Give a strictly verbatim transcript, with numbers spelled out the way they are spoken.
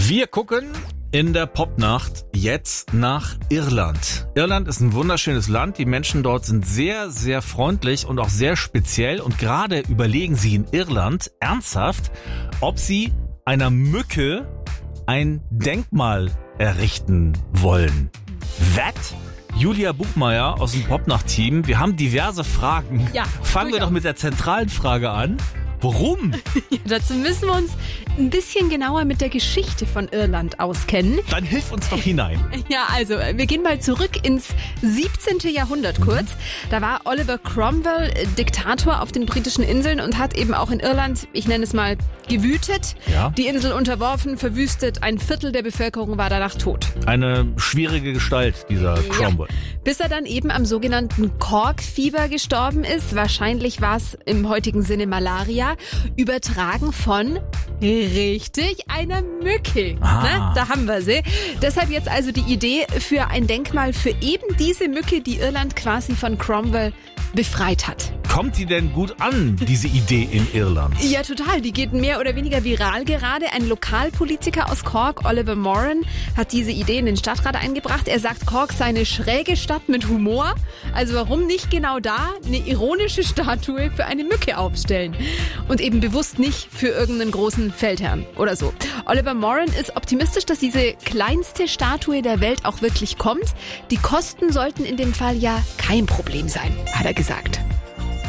Wir gucken in der Popnacht jetzt nach Irland. Irland ist ein wunderschönes Land. Die Menschen dort sind sehr, sehr freundlich und auch sehr speziell. Und gerade überlegen sie in Irland ernsthaft, ob sie einer Mücke ein Denkmal errichten wollen. What? Julia Buchmeier aus dem Popnacht-Team. Wir haben diverse Fragen. Ja, Fangen wir doch mit der zentralen Frage an. Warum? Ja, dazu müssen wir uns ein bisschen genauer mit der Geschichte von Irland auskennen. Dann hilf uns doch hinein. Ja, also wir gehen mal zurück ins siebzehnten Jahrhundert kurz. Da war Oliver Cromwell Diktator auf den britischen Inseln und hat eben auch in Irland, ich nenne es mal, gewütet. Ja. Die Insel unterworfen, verwüstet. Ein Viertel der Bevölkerung war danach tot. Eine schwierige Gestalt, dieser Cromwell. Ja, bis er dann eben am sogenannten Cork-Fieber gestorben ist. Wahrscheinlich war es im heutigen Sinne Malaria. Übertragen von, richtig, einer Mücke. Ah. Ne? Da haben wir sie. Deshalb jetzt also die Idee für ein Denkmal für eben diese Mücke, die Irland quasi von Cromwell befreit hat. Kommt die denn gut an, diese Idee in Irland? Ja, total. Die geht mehr oder weniger viral gerade. Ein Lokalpolitiker aus Cork, Oliver Moran, hat diese Idee in den Stadtrat eingebracht. Er sagt, Cork sei eine schräge Stadt mit Humor. Also warum nicht genau da eine ironische Statue für eine Mücke aufstellen? Und eben bewusst nicht für irgendeinen großen Feldherrn oder so. Oliver Moran ist optimistisch, dass diese kleinste Statue der Welt auch wirklich kommt. Die Kosten sollten in dem Fall ja kein Problem sein, hat er gesagt.